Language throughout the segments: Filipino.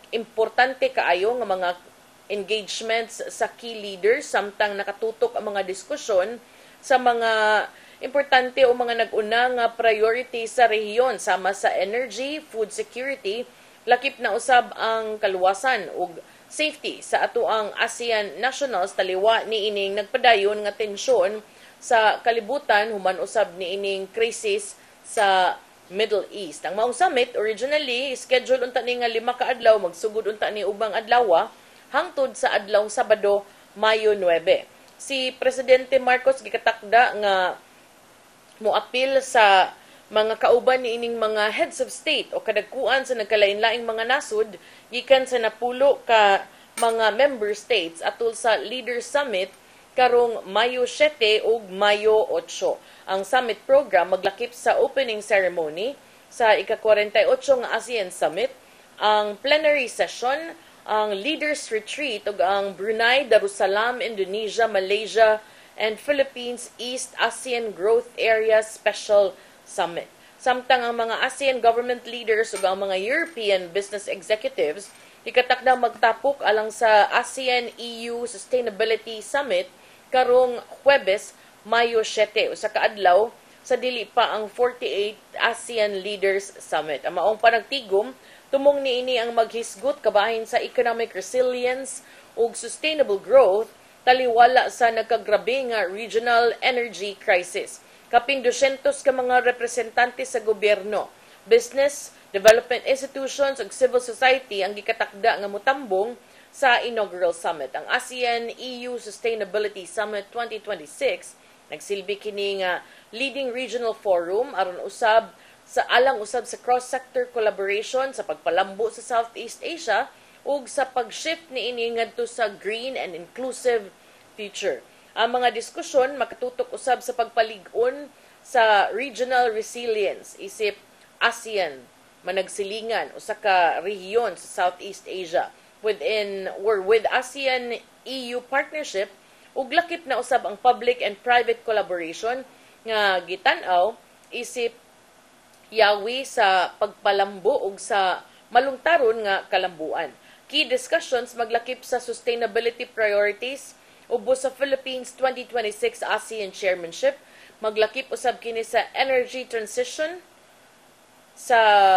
importante kaayo nga mga engagements sa key leaders samtang nakatutok ang mga diskusyon sa mga importante o mga nag-una nga priority sa rehiyon sama sa energy, food security, lakip na usab ang kaluwasan ug safety sa atoang ASEAN nationals taliwa ni ining nagpadayon nga tensyon sa kalibutan human usab ni ining krisis sa Middle East. Ang maong summit originally scheduled unta ni nga 5 ka adlaw, magsugod unta ni ubang adlaw hangtod sa adlawng Sabado, Mayo 9. Si Presidente Marcos gikatakda nga moapil sa mga kauban ni ining mga heads of state o kadagkuan sa nagkalain-laing mga nasud gikan sa napulo ka mga member states atul sa Leaders Summit karong Mayo 7 ug Mayo 8. Ang summit program maglakip sa opening ceremony sa ika-48 nga ASEAN Summit, ang plenary session, ang Leaders Retreat ug ang Brunei, Darussalam, Indonesia, Malaysia, and Philippines East ASEAN Growth Area Special Summit. Samtang ang mga ASEAN government leaders ug ang mga European business executives ikatakda magtapok alang sa ASEAN-EU Sustainability Summit karong Huwebes, Mayo 7, usa ka adlaw sa dili pa ang 48th ASEAN Leaders Summit. Ang maong panagtigom tumong niini ang maghisgot kabahin sa economic resilience ug sustainable growth taliwala sa nagkagrabe nga regional energy crisis. Kapin 200 ka mga representante sa gobyerno, business, development institutions ug civil society ang gikatakda nga motambong sa inaugural summit. Ang ASEAN-EU Sustainability Summit 2026 nagsilbi kini nga leading regional forum aron usab sa cross-sector collaboration sa pagpalambo sa Southeast Asia ug sa pag-shift niini ngadto sa green and inclusive future. Ang mga diskusyon makatutok usab sa pagpalig-on sa regional resilience isip ASEAN managsilingan usa ka rehiyon sa Southeast Asia with ASEAN EU partnership ug lakip na usab ang public and private collaboration nga gitan-aw isip yawi sa pagpalambo ug sa malungtaron nga kalambuan. Key discussions maglakip sa sustainability priorities ubos sa Philippines 2026 ASEAN chairmanship, maglakip usab kini sa energy transition, sa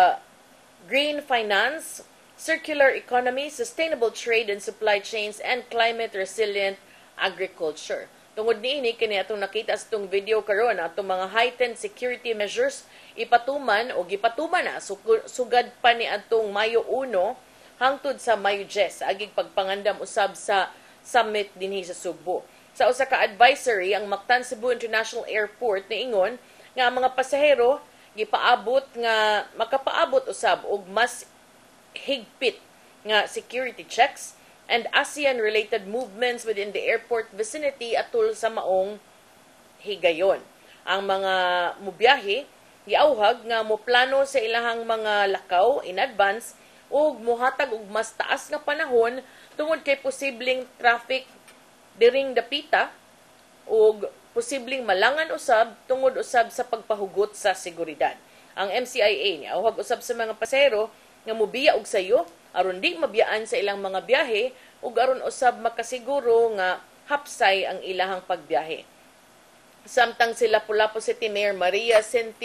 green finance, circular economy, sustainable trade and supply chains, and climate resilient agriculture. Tungod niini kini atong nakita sa itong video karon atong mga heightened security measures ipatuman o gipatuman na sugad pa ni atong Mayo 1 hangtod sa Mayo 10 agig pagpangandam usab sa summit dinhi sa Subo. Sa usa ka advisory ang Mactan Cebu International Airport niingon nga ang mga pasahero gipaabot nga makapaabot usab og mas higpit nga security checks and ASEAN-related movements within the airport vicinity atul sa maong higayon. Ang mga mubiyahe, giauhag nga moplano sa ilahang mga lakaw in advance ug mohatag og mas taas nga panahon tungod kay posibleng traffic diring dapita ug posibleng malangan usab tungod usab sa pagpahugot sa seguridad. Ang MCIA niauhag usab sa mga pasahero nga mobiya og sayo aron di mabiyaan sa ilang mga biyahe ug aron usab makasiguro nga hapsay ang ilahang pagbiyahe. Samtang si Lapu-Lapu City Mayor Maria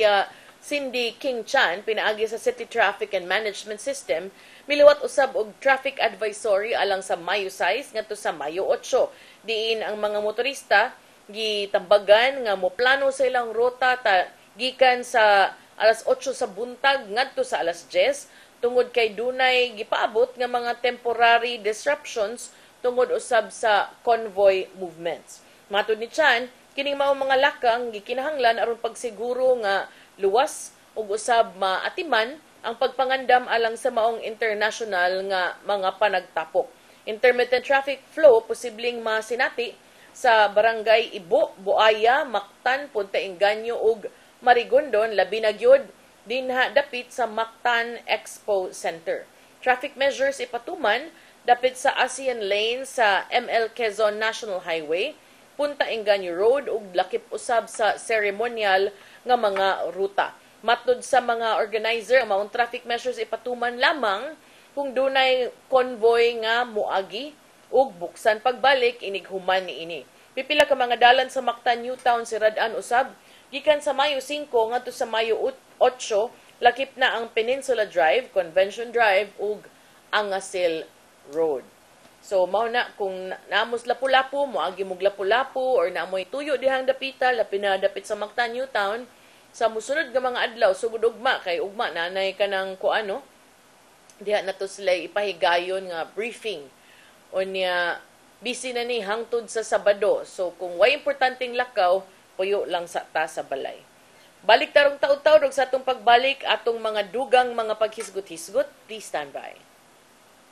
Cindy King Chan pinaagi sa City Traffic and Management System miliwat usab og traffic advisory alang sa Mayo 6 ngadto sa Mayo 8 diin ang mga motorista gitambagan nga moplano sa ilang rota gikan sa alas 8 sa buntag ngadto sa alas 10 tungod kay dunay gipaabot nga mga temporary disruptions tungod usab sa convoy movements. Matud ni Chan, kining mao mga lakang gikinahanglan aron pagsiguro nga luwas ug usab maatiman ang pagpangandam alang sa maong international nga mga panagtapok. Intermittent traffic flow posibleng masinati sa barangay Ibo, Buaya, Mactan, Punta Inganyo ug Marigondon labi na gyud dinha dapit sa Mactan Expo Center. Traffic measures ipatuman dapit sa ASEAN lane sa ML Quezon National Highway, Punta Inganyo Road ug lakip usab sa ceremonial nga mga ruta. Matod sa mga organizer, ang maong traffic measures ipatuman lamang kung dunay convoy nga muagi ug buksan pagbalik inig human niini. Pipila ka mga dalan sa Mactan, Newtown, Sirad-an usab gikan sa Mayo 5 ngadto sa Mayo 8 lakip na ang Peninsula Drive, Convention Drive ug Angasil Road. So mao na kung naamos Lapu-Lapu, moagi mog Lapu-Lapu or naamoy tuyo dihang dapita lapi na dapit sa Mactan, Newtown, sa musunod nga mga adlaw sugod ugma kay ugma nanay kanang kuano diha na to sila ipahigayon nga briefing o niya busy na ni hangtod sa Sabado. So kung way importanteng lakaw, puyo lang sa ta sa balay. Balik tarong taud-taud sa atong pagbalik atong mga dugang mga paghisgot-hisgot. Please stand by.